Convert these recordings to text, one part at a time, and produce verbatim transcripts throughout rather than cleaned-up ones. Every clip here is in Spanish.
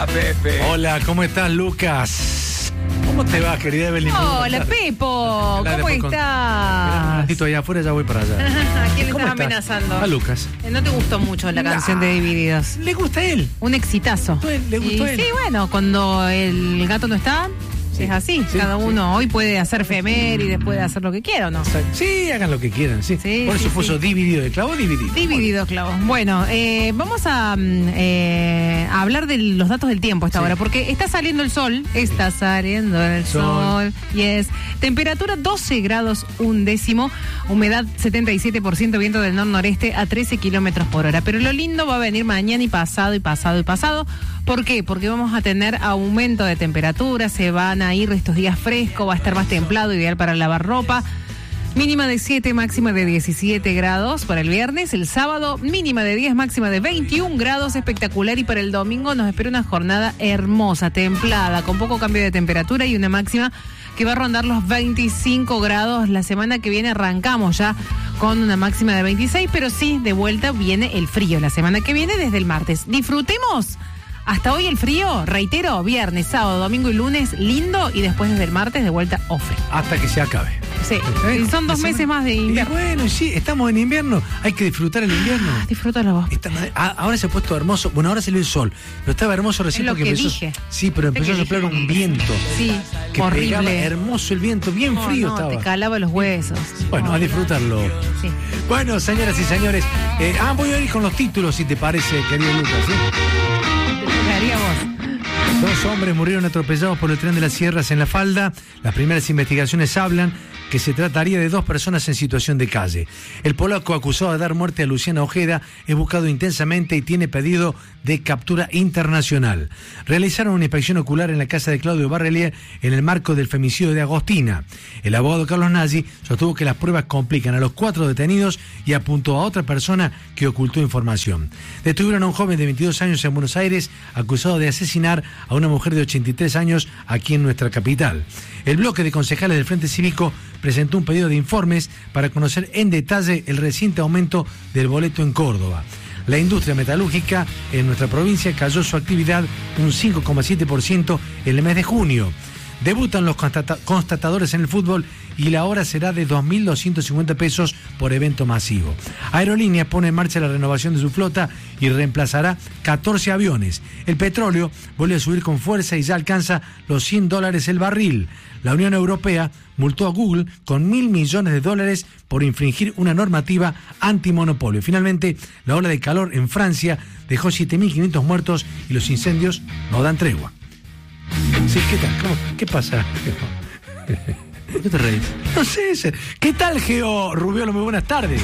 va, Pepe? Hola, ¿cómo estás, Lucas? ¿Cómo te va, querida Evelyn? Hola, Pepo. ¿Cómo estás? Un ratito allá afuera, ya voy para allá. ¿A quién le ¿Cómo estás estás? amenazando? A Lucas. Eh, ¿No te gustó mucho la canción de Divididos? ¿Le gusta a él? Un exitazo. ¿Le gustó Y él? sí, bueno, cuando el gato no está, sí, es así. Sí, Cada sí. uno hoy puede hacer efemérides, puede hacer lo que quiera, ¿o no? Sí, hagan lo que quieran, sí. Sí, Por eso sí, puso sí. dividido, de clavo dividido. Divididos, clavos. Bueno, eh, vamos a, mm, eh, a hablar de los datos del tiempo esta Sí. hora, porque está saliendo el sol, está saliendo el sol, Sol. yes. Temperatura doce grados un décimo, humedad setenta y siete por ciento, viento del nor-noreste a trece kilómetros por hora. Pero lo lindo va a venir mañana y pasado y pasado y pasado. ¿Por qué? Porque vamos a tener aumento de temperatura, se van a ir estos días frescos, va a estar más templado, ideal para lavar ropa. Mínima de siete, máxima de diecisiete grados para el viernes. El sábado, mínima de diez, máxima de veintiún grados, espectacular. Y para el domingo nos espera una jornada hermosa, templada, con poco cambio de temperatura y una máxima que va a rondar los veinticinco grados. La semana que viene arrancamos ya con una máxima de veintiséis, pero sí, de vuelta viene el frío la semana que viene desde el martes. Disfrutemos. Hasta hoy el frío, reitero, viernes, sábado, domingo y lunes, lindo, y después desde el martes de vuelta ofre. Hasta que se acabe. Sí, y son dos La meses semana- más de invierno. Y bueno, sí, estamos en invierno, hay que disfrutar el invierno. Disfrútalo vos. Esta madre- ah, ahora se ha puesto hermoso. Bueno, ahora salió el sol, pero estaba hermoso recién Es lo porque que empezó. dije. Sí, pero ¿Viste empezó a que soplar dije? un viento. Sí, Que pegaba horrible. hermoso el viento, bien No, frío no, estaba. te calaba los huesos. Bueno, a disfrutarlo. Sí. Bueno, señoras y señores, eh, ah, voy a ir con los títulos, si te parece, querido Lucas. ¿sí? ¿Qué haría vos? Dos hombres murieron atropellados por el tren de las Sierras en La Falda. Las primeras investigaciones hablan que se trataría de dos personas en situación de calle. El polaco acusado de dar muerte a Luciana Ojeda es buscado intensamente y tiene pedido de captura internacional. Realizaron una inspección ocular en la casa de Claudio Barrelier en el marco del femicidio de Agostina. El abogado Carlos Nagy sostuvo que las pruebas complican a los cuatro detenidos y apuntó a otra persona que ocultó información. Detuvieron a un joven de veintidós años en Buenos Aires acusado de asesinar a una mujer de ochenta y tres años aquí en nuestra capital. El bloque de concejales del Frente Cívico presentó un pedido de informes para conocer en detalle el reciente aumento del boleto en Córdoba. La industria metalúrgica en nuestra provincia cayó su actividad un cinco coma siete por ciento en el mes de junio. Debutan los constata- constatadores en el fútbol y la hora será de dos mil doscientos cincuenta pesos por evento masivo. Aerolíneas pone en marcha la renovación de su flota y reemplazará catorce aviones. El petróleo vuelve a subir con fuerza y ya alcanza los cien dólares el barril. La Unión Europea multó a Google con mil millones de dólares por infringir una normativa antimonopolio. Finalmente, la ola de calor en Francia dejó siete mil quinientos muertos y los incendios no dan tregua. Sí, ¿qué tal? ¿Cómo? ¿Qué pasa? ¿Por qué te reís? No sé. se- ¿Qué tal, Geo Rubiolo? Muy buenas tardes.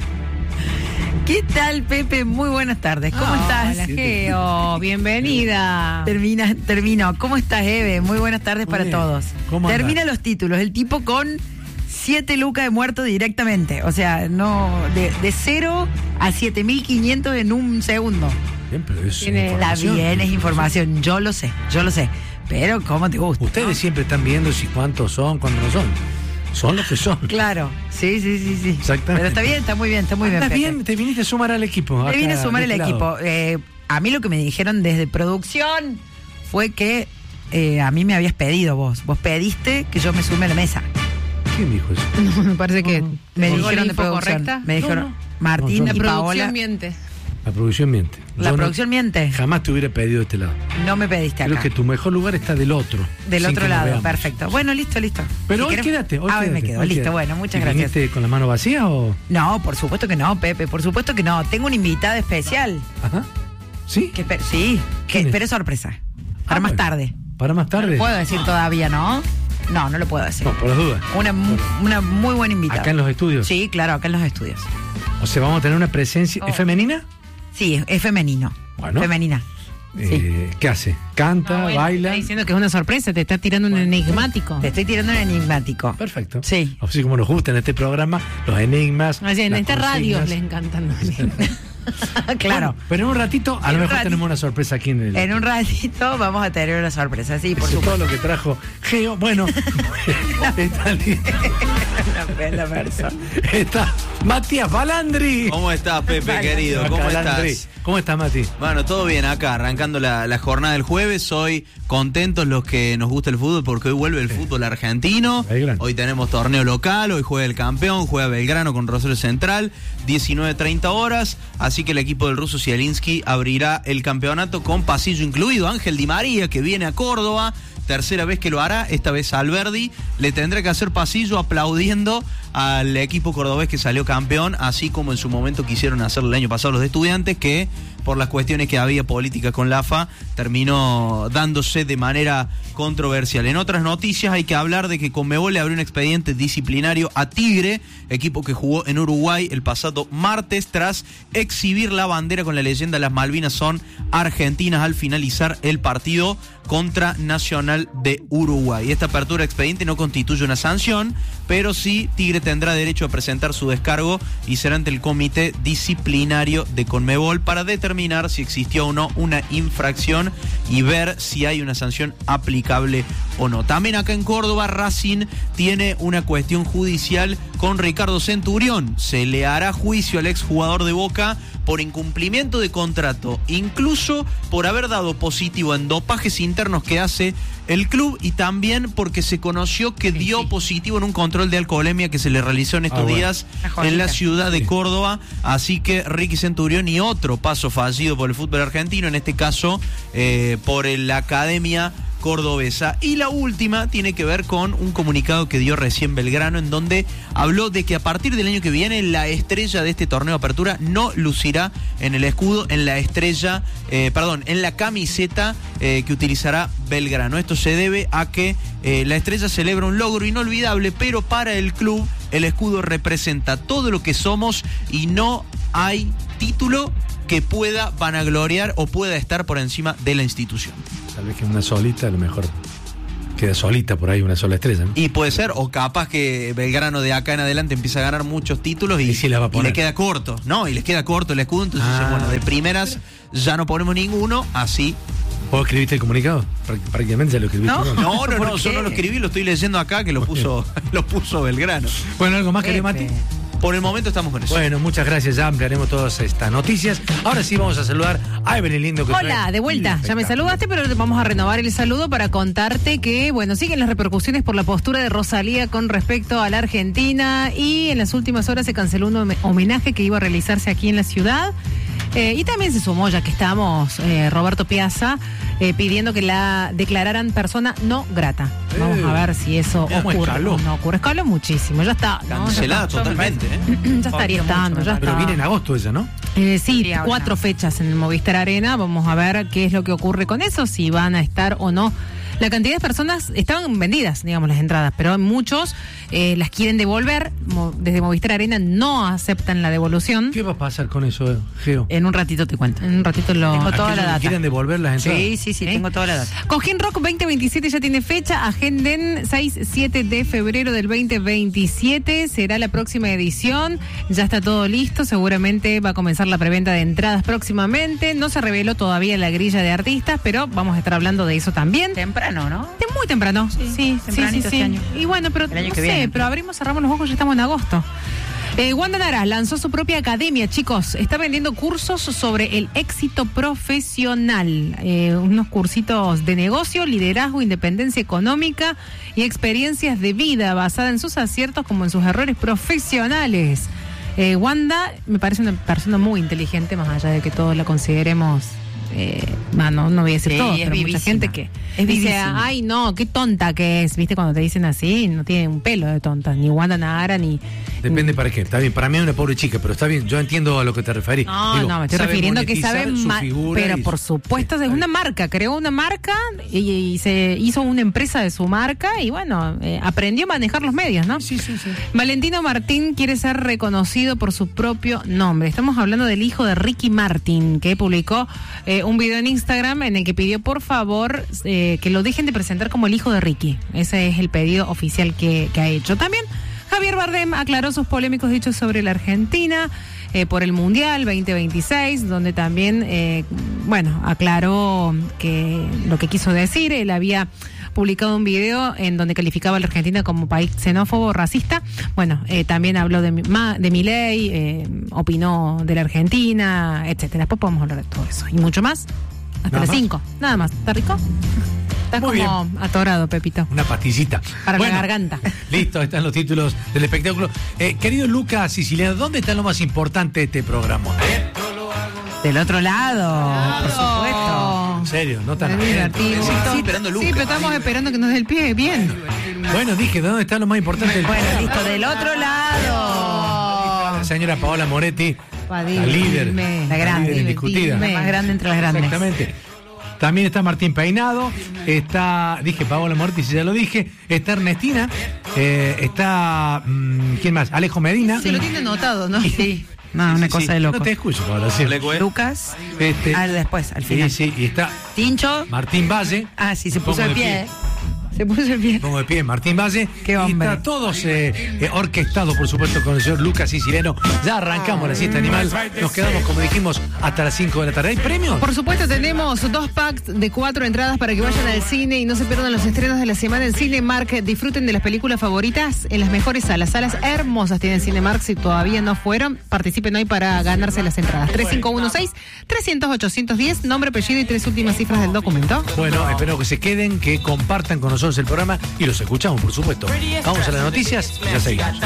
¿Qué tal, Pepe? Muy buenas tardes. ¿Cómo Hola, estás? Geo, bienvenida. Termina, termino. ¿Cómo estás, Eve? Muy buenas tardes Muy para bien. todos. ¿Cómo andás? Termina los títulos. El tipo con siete lucas de muerto directamente. O sea, no de, de cero a siete mil quinientos en un segundo. Bien, pero es Tiene- Está información. bien, es información. Yo lo sé, yo lo sé. Pero, ¿cómo te gusta? Ustedes siempre están viendo si cuántos son, cuántos no son. Son los que son. Claro. Sí, sí, sí, sí. Exactamente. Pero está bien, está muy bien, está muy bien, ¿Estás Pepe. bien? Te viniste a sumar al equipo. Me acá, vine a sumar de el este lado. equipo. Eh, a mí lo que me dijeron desde producción fue que eh, a mí me habías pedido vos. Vos pediste que yo me sume a la mesa. ¿Quién dijo eso? No, me parece que Me llegó la dijeron de info producción. correcta. Me dijeron, No, no. Martín No, La yo y no. producción Paola. miente. La producción miente. La Yo no- producción miente. Jamás te hubiera pedido de este lado. No me pediste Creo acá. que tu mejor lugar está del otro. Del sin otro que nos lado, veamos. perfecto. Bueno, listo, listo. Pero Si hoy querés- quédate. Hoy ah, hoy me quédate, quedo. hoy Listo, quédate. bueno, muchas ¿Y gracias. viniste con la mano vacía o...? No, por supuesto que no, Pepe, por supuesto que no. Tengo una invitada especial. Ajá. ¿Sí? Que esper- sí, que, ¿Quién es? pero es sorpresa. Para Ah, más bueno. tarde. Para más tarde. Puedo decir todavía, ¿no? No, no lo puedo decir. No, por las dudas. Una, mu- una muy buena invitada. Acá en los estudios. Sí, claro, acá en los estudios. O sea, vamos a tener una presencia... Oh. ¿Es femenina? Sí, es, es femenino. Bueno. Femenina. Eh, ¿Qué hace? ¿Canta? Ah, bueno, ¿Baila? Está diciendo que es una sorpresa, te está tirando un enigmático. Te estoy tirando un enigmático. Perfecto. Sí. Así como nos gusta en este programa, los enigmas. Así, en las esta radio consignas. les encantan. Claro. Bueno, pero en un ratito, a En lo un mejor ratito. tenemos una sorpresa aquí en el. En un ratito vamos a tener una sorpresa, sí, por Eso es supuesto. todo lo que trajo Geo. Bueno, está, li- La, la persona. está Matías Balandri. ¿Cómo estás, Pepe, Vale. querido? ¿Cómo Balandri. estás? ¿Cómo estás, Mati? Bueno, todo bien acá, arrancando la, la jornada del jueves. Hoy contentos los que nos gusta el fútbol porque hoy vuelve el fútbol argentino. Belgrano. Hoy tenemos torneo local, hoy juega el campeón, juega Belgrano con Rosario Central, diecinueve treinta horas. Así que el equipo del ruso Zielinski abrirá el campeonato con pasillo incluido. Ángel Di María, que viene a Córdoba. Tercera vez que lo hará, esta vez Alberdi, le tendrá que hacer pasillo aplaudiendo al equipo cordobés que salió campeón, así como en su momento quisieron hacerlo el año pasado los de Estudiantes, que por las cuestiones que había políticas con la A F A, terminó dándose de manera controversial. En otras noticias hay que hablar de que Conmebol le abrió un expediente disciplinario a Tigre, equipo que jugó en Uruguay el pasado martes, tras exhibir la bandera con la leyenda "Las Malvinas son argentinas" al finalizar el partido contra Nacional de Uruguay. Esta apertura de expediente no constituye una sanción, pero sí Tigre tendrá derecho a presentar su descargo y será ante el comité disciplinario de Conmebol para determinar si existió o no una infracción y ver si hay una sanción aplicable o no. También acá en Córdoba, Racing tiene una cuestión judicial con Ricardo Centurión. Se le hará juicio al exjugador de Boca por incumplimiento de contrato, incluso por haber dado positivo en dopajes internos que hace el club y también porque se conoció que sí, dio sí. positivo en un control de alcoholemia que se le realizó en estos Ah, bueno. días Una en la joyita. ciudad de Sí. Córdoba. Así que Ricky Centurión y otro paso fallido por el fútbol argentino, en este caso eh, por la Academia Cordobesa. Y la última tiene que ver con un comunicado que dio recién Belgrano, en donde habló de que a partir del año que viene la estrella de este torneo de apertura no lucirá en el escudo, en la estrella, eh, perdón, en la camiseta eh, que utilizará Belgrano. Esto se debe a que eh, la estrella celebra un logro inolvidable, pero para el club el escudo representa todo lo que somos y no hay título que pueda vanagloriar o pueda estar por encima de la institución. Tal vez que una solita, a lo mejor queda solita por ahí, una sola estrella, ¿no? Y puede ser, o capaz que Belgrano de acá en adelante empieza a ganar muchos títulos y, Y sí la va a y poner. le queda corto, ¿no? Y les queda corto el escudo, entonces Ah. bueno, de primeras ya no ponemos ninguno, así. ¿Vos escribiste el comunicado? Prá- Prácticamente ya lo escribiste. No. ¿no? No, no, ¿Por no, yo qué? no lo escribí, lo estoy leyendo acá, que lo puso, lo puso Belgrano. Bueno, ¿algo más que le Mati? Pepe. Por el momento estamos con eso. Bueno, muchas gracias, ya ampliaremos todas estas noticias. Ahora sí vamos a saludar a Evelyn Lindo. Que Hola, trae de vuelta. el Ya me espectáculo. saludaste, pero vamos a renovar el saludo para contarte que, bueno, siguen las repercusiones por la postura de Rosalía con respecto a la Argentina y en las últimas horas se canceló un home- homenaje que iba a realizarse aquí en la ciudad. Eh, y también se sumó, ya que estamos, eh, Roberto Piazza, eh, pidiendo que la declararan persona no grata. Vamos Eh, a ver si eso ¿cómo ocurre. escaló? o No ocurre, escaló muchísimo. Ya está. ¿no? Cancelada Ya está. totalmente, ¿eh? Ya estaría Mucho, estando, ya Pero está. viene en agosto ella, ¿no? Eh, sí, Sería cuatro una- fechas en el Movistar Arena. Vamos a ver qué es lo que ocurre con eso, si van a estar o no. La cantidad de personas estaban vendidas, digamos, las entradas, pero muchos eh, las quieren devolver. Mo- Desde Movistar Arena no aceptan la devolución. ¿Qué va a pasar con eso, eh, Geo? En un ratito te cuento. En un ratito lo... Tengo toda Aquellos la que data. quieren devolver las entradas. Sí, sí, sí, ¿Eh? tengo toda la data. Cojín Rock veinte veintisiete ya tiene fecha. Agenden seis siete de febrero del veinte veintisiete. Será la próxima edición. Ya está todo listo. Seguramente va a comenzar la preventa de entradas próximamente. No se reveló todavía la grilla de artistas, pero vamos a estar hablando de eso también. Temprano, ¿no? De muy temprano. Sí, sí, sí, tempranito sí. este año. Y bueno, pero El año no que sé, viene. pero abrimos, cerramos los ojos, ya estamos en agosto. Eh, Wanda Nara lanzó su propia academia, chicos. Está vendiendo cursos sobre el éxito profesional. Eh, unos cursitos de negocio, liderazgo, independencia económica y experiencias de vida basada en sus aciertos como en sus errores profesionales. Eh, Wanda me parece una persona muy inteligente, más allá de que todos la consideremos... Eh, no, no, no voy a decir Sí, todo, es pero mucha vivísima. gente que Es dice, vivísima. ay no, qué tonta que es, viste, cuando te dicen así, no tiene un pelo de tonta, ni Wanda Nara, ni... Depende ni- para qué. Está bien, para mí es una pobre chica, pero está bien, yo entiendo a lo que te referís. No, Digo, no, me estoy sabe refiriendo a que monetizar sabe su ma- figura pero y por su- supuesto Sí, es está una bien. marca, creó una marca y, y se hizo una empresa de su marca y bueno, eh, aprendió a manejar los medios, ¿no? Sí, sí, sí. Valentino Martín quiere ser reconocido por su propio nombre. Estamos hablando del hijo de Ricky Martin, que publicó eh, un video en Instagram en el que pidió por favor eh, que lo dejen de presentar como el hijo de Ricky. Ese es el pedido oficial que, que ha hecho. También Javier Bardem aclaró sus polémicos dichos sobre la Argentina eh, por el Mundial veinte veintiséis, donde también, eh, bueno, aclaró que lo que quiso decir. Él había publicado un video en donde calificaba a la Argentina como país xenófobo, racista. Bueno, eh, también habló de, Ma, de Milei, eh, opinó de la Argentina, etcétera. Después podemos hablar de todo eso y mucho más. Hasta Nada las más. cinco. Nada más. ¿Está rico? Estás Muy como bien. atorado, Pepito. Una pastillita. Para la garganta. Listo, están los títulos del espectáculo. Eh, querido Lucas Siciliano, ¿dónde está lo más importante de este programa? Del otro lado, por supuesto. En serio, no tan Es divertido. Sí, estamos Sí, esperando a sí, Lucas. pero estamos esperando que nos dé el pie. Bien. Bueno, dije, ¿dónde está lo más importante del Bueno, programa? listo, del otro lado. La señora Paola Moretti, Pa, la dime, líder, dime. La grande, líder indiscutida. dime. La más grande entre las grandes. Exactamente. También está Martín Peinado, está, dije Paola Moretti, si ya lo dije, está Ernestina, eh, está, mm, ¿quién más? Alejo Medina. Se lo tiene anotado, ¿no? Sí. No, una Sí, cosa sí. de loco. No te escucho, Paola. Sí. Alejo, ¿eh? Lucas. Este, Ah, después, al sí, final. sí, y está Tincho. Martín Valle. Ah, sí, se Pongo puso de de pie. pie. ¿eh? Se puso de pie. Pongo de pie, Martín Valle. Qué Y hombre. está todos eh, eh, orquestados, por supuesto, con el señor Lucas Siciliano. Ya arrancamos la siesta animal. Nos quedamos, como dijimos, hasta las cinco de la tarde. ¿Hay premios? Por supuesto, tenemos dos packs de cuatro entradas para que vayan al cine y no se pierdan los estrenos de la semana en Cinemark. Disfruten de las películas favoritas en las mejores salas. Salas hermosas tienen Cinemark. Si todavía no fueron, participen hoy para ganarse las entradas. tres cinco uno seis, tres cero cero, ocho uno cero, nombre, apellido y tres últimas cifras del documento. Bueno, espero que se queden, que compartan con nosotros el programa y los escuchamos, por supuesto. Vamos a las noticias y ya seguimos.